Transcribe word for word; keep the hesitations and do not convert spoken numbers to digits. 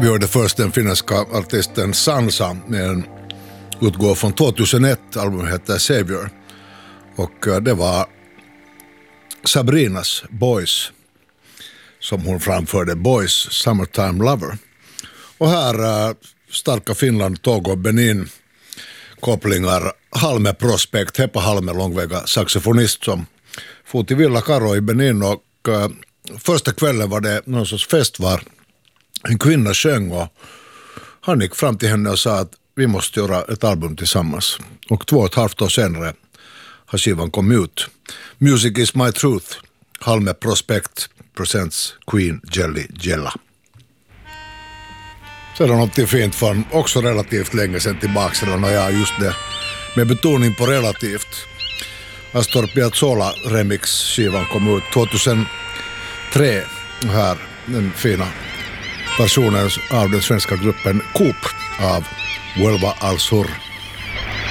Vi hörde först den finländska artisten Sansa med en utgåva från tjugohundraett, albumet heter Savior. Och det var Sabrinas Boys som hon framförde, Boys Summertime Lover. Och här äh, starka Finland, Togo, Benin kopplingar, Halme Prospect, Heppa Halme, långväga saxofonist som for till Villa Karo i Benin och äh, första kvällen var det någon sorts fest var en kvinna sjöng och han gick fram till henne och sa att vi måste göra ett album tillsammans. Och två och ett halvt år senare har skivan kommit ut. Music is my truth. Halme Prospect presents Queen Jelly Jella. Så är det något fint från också relativt länge sedan tillbaka. Eller ja, just det. Med betoning på relativt. Astor Piazzolla remix-skivan kom ut tjugohundratre. Här den fina versionen av den svenska gruppen Coop av Huelva al Sur.